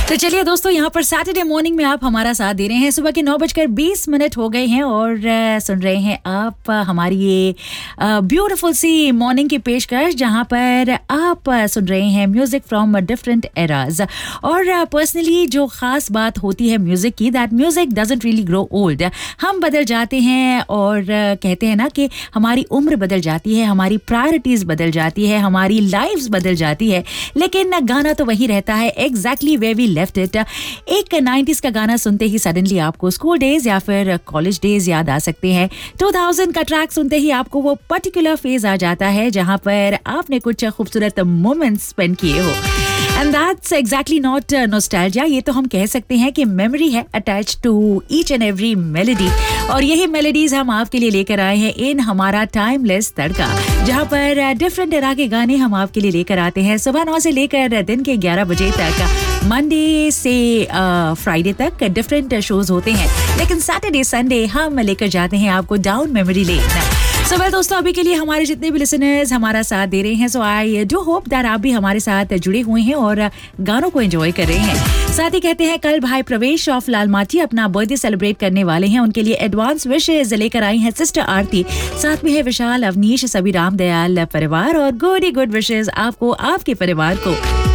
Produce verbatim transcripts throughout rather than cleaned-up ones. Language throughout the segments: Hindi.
तो चलिए दोस्तों, यहाँ पर सैटरडे मॉर्निंग में आप हमारा साथ दे रहे हैं। सुबह के नौ बजकर बीस मिनट हो गए हैं और सुन रहे हैं आप हमारी ये ब्यूटीफुल सी मॉर्निंग की पेशकश, जहाँ पर आप सुन रहे हैं म्यूजिक फ्रॉम डिफरेंट एराज। और पर्सनली जो खास बात होती है म्यूजिक की, that music doesn't really grow old. हम बदल जाते हैं और कहते हैं ना कि हमारी उम्र बदल जाती है, हमारी प्रायोरिटीज बदल जाती है, हमारी लाइफ्स बदल जाती है, लेकिन गाना तो वही रहता है, exactly way we left it. एक नाइंटीज़ का गाना सुनते ही सडनली आपको स्कूल डेज या फिर कॉलेज डेज याद आ सकते हैं। टू थाउज़ेंड का ट्रैक सुनते ही आपको वो पर्टिकुलर फेज आ जाता है जहां पर आपने कुछ खूबसूरत मोमेंट्स स्पेंड किए हो। And that's exactly not nostalgia, ये तो हम कह सकते हैं कि मेमोरी है attach to each and every melody. और यही मेलोडीज हम आपके लिए लेकर आए हैं इन हमारा टाइमलेस तड़का, जहां पर डिफरेंट तरह के गाने हम आपके लिए लेकर आते हैं सुबह नौ से लेकर दिन के ग्यारह बजे तक। मंडे से फ्राइडे तक डिफरेंट शोज होते हैं, लेकिन सैटरडे संडे हम लेकर जाते हैं आपको down memory lane. So well दोस्तों, अभी के लिए हमारे जितने भी लिसनर्स हमारा साथ दे रहे हैं, सो आई डू होप दैट आप भी हमारे साथ जुड़े हुए हैं और गानों को एंजॉय कर रहे हैं। साथ ही कहते हैं कल भाई प्रवेश ऑफ लालमाटी अपना बर्थडे सेलिब्रेट करने वाले हैं, उनके लिए एडवांस विशेस लेकर आई हैं सिस्टर आरती। साथ में है विशाल, अवनीश, सभी राम दयाल परिवार और गुड ही गुड विशेस आपको, आपके परिवार को।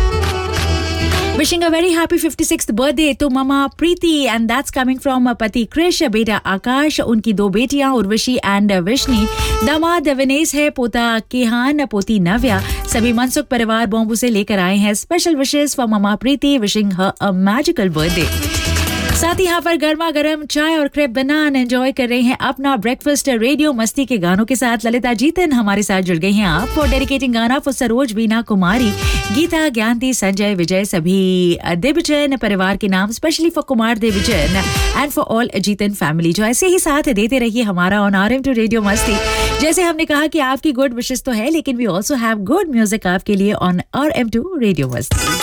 Wishing a very happy fifty-sixth birthday to Mama Preeti, and that's coming from पति कृष, बेटा आकाश, उनकी दो बेटियां उर्वशी एंड विष्णी, दामाद विनेश है, पोता केहान, पोती नव्या। सभी मनसुख परिवार बॉम्बू से लेकर आए हैं special wishes for mama Preeti, wishing her a magical birthday. साथ ही यहाँ पर गर्मा गर्म चाय और क्रेप बनान एंजॉय कर रहे हैं अपना ब्रेकफास्ट रेडियो मस्ती के गानों के साथ। ललिता जीतन हमारे साथ जुड़ गई हैं आप फॉर डेडिकेटिंग गाना फॉर सरोज, बीना कुमारी, गीता, ज्ञानती, संजय, विजय, सभी देवजन परिवार के नाम, specially for Kumar देवजन and for all Jitan family, जो ऐसे ही साथ देते रहिए हमारा on R M to radio मस्ती। जैसे हमने कहा कि आपकी गुड विशेस तो है, लेकिन we also have good music आपके लिए on R M to radio मस्ती।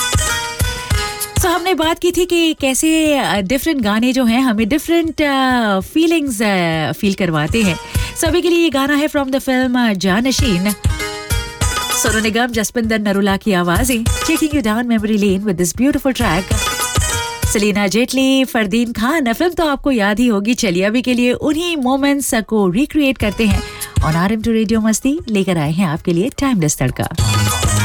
तो so, हमने बात की थी कि कैसे डिफरेंट गाने जो हैं हमें डिफरेंट फीलिंग्स फील करवाते हैं। सभी के लिए ये गाना है from the film जानशीन, Sonu Nigam, Jaspinder Narula की आवाजें, taking you down memory lane with this beautiful track. Salina Jaitley, Fardeen Khan, film तो आपको याद ही होगी। चलिए अभी के लिए उन्हीं मोमेंट्स को रिक्रिएट करते हैं। On R M to radio मस्ती लेकर आए हैं आपके लिए टाइमलेस तड़का।